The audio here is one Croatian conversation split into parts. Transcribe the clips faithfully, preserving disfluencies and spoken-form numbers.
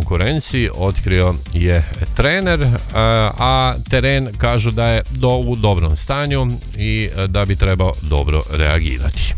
konkurenciji, otkrio je trener, a teren kažu da je do, u dobrom stanju i da bi trebao dobro reagirati.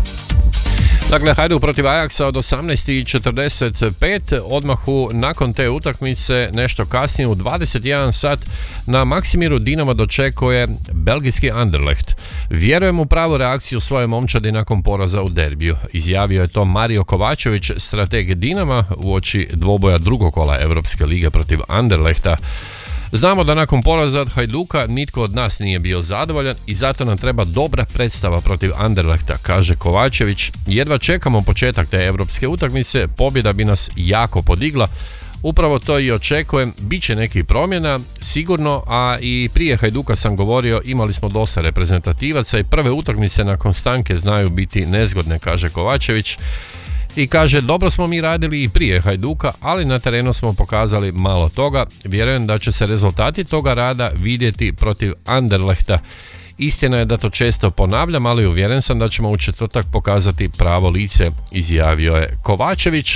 Dakle, Hajduk protiv Ajaksa od osamnaest i četrdeset pet, odmahu nakon te utakmice, nešto kasnije u dvadeset jedan sat, na Maksimiru Dinamo dočekuje belgijski Anderlecht. Vjerujem u pravu reakciju svoje momčadi nakon poraza u derbiju. Izjavio je to Mario Kovačević, strateg Dinama, uoči dvoboja drugog kola Europske lige protiv Anderlechta. Znamo da nakon poraza od Hajduka nitko od nas nije bio zadovoljan i zato nam treba dobra predstava protiv Anderlechta, kaže Kovačević. Jedva čekamo početak te europske utakmice, pobjeda bi nas jako podigla. Upravo to i očekujem, bit će nekih promjena, sigurno, a i prije Hajduka sam govorio, imali smo dosta reprezentativaca i prve utakmice nakon stanke znaju biti nezgodne, kaže Kovačević. I kaže, dobro smo mi radili i prije Hajduka, ali na terenu smo pokazali malo toga. Vjerujem da će se rezultati toga rada vidjeti protiv Anderlechta. Istina je da to često ponavljam, ali uvjeren sam da ćemo u četvrtak pokazati pravo lice, izjavio je Kovačević.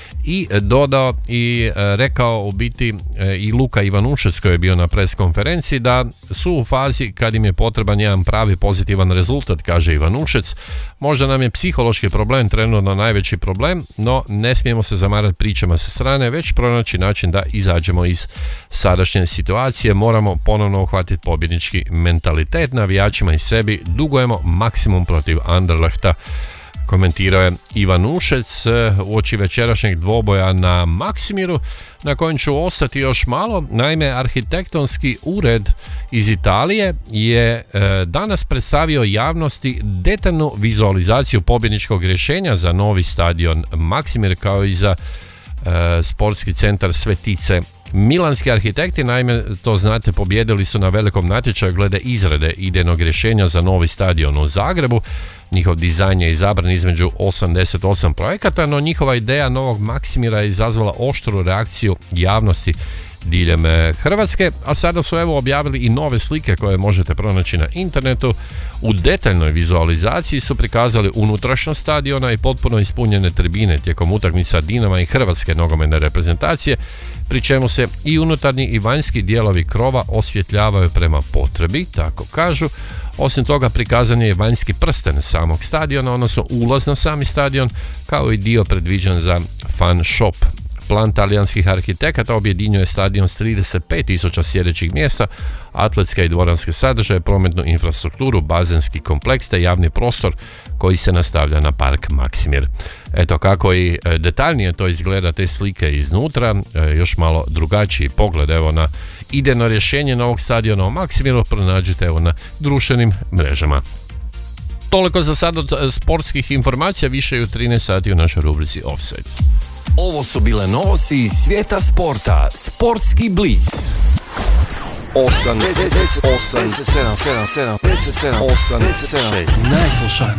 I dodao i rekao u biti i Luka Ivanušec koji je bio na pres konferenciji da su u fazi kad im je potreban jedan pravi pozitivan rezultat, kaže Ivanušec. Možda nam je psihološki problem trenutno najveći problem, no ne smijemo se zamarati pričama sa strane, već pronaći način da izađemo iz sadašnje situacije. Moramo ponovno uhvatiti pobjednički mentalitet, navijačima i sebi dugujemo maksimum protiv Anderlechta, komentirao je Ivanušec uoči večerašnjeg dvoboja na Maksimiru, na kojem ću ostati još malo. Naime, arhitektonski ured iz Italije je e, danas predstavio javnosti detaljnu vizualizaciju pobjedničkog rješenja za novi stadion Maksimir kao i za e, sportski centar Svetice. Milanski arhitekti, naime, to znate, pobjedili su na velikom natječaju glede izrade idejnog rješenja za novi stadion u Zagrebu. Njihov dizajn je izabran između osamdeset osam projekata, no njihova ideja novog Maksimira je izazvala oštru reakciju javnosti diljem Hrvatske, a sada su evo objavili i nove slike koje možete pronaći na internetu. U detaljnoj vizualizaciji su prikazali unutrašnjost stadiona i potpuno ispunjene tribine tijekom utakmica Dinama i Hrvatske nogometne reprezentacije, pri čemu se i unutarnji i vanjski dijelovi krova osvjetljavaju prema potrebi, tako kažu. Osim toga prikazan je vanjski prsten samog stadiona, odnosno ulaz na sami stadion, kao i dio predviđen za fan shop. Plan talijanskih arhitekata objedinjuje stadion s trideset pet tisuća sjedećih mjesta, atletske i dvoranske sadržaje, prometnu infrastrukturu, bazenski kompleks te javni prostor koji se nastavlja na park Maksimir. Eto kako i detaljnije to izgleda, te slike iznutra, još malo drugačiji pogled evo na idejno rješenje novog stadiona u Maksimiru pronađite evo na društvenim mrežama. Toliko za sad od sportskih informacija, više i u trinaest sati u našoj rubrici Offside. Ovo su bile novosti iz svijeta sporta. Sportski blic. osam, deset, osam, sedam, sedam, sedam, osam, sedam, šest. Najslušaniji.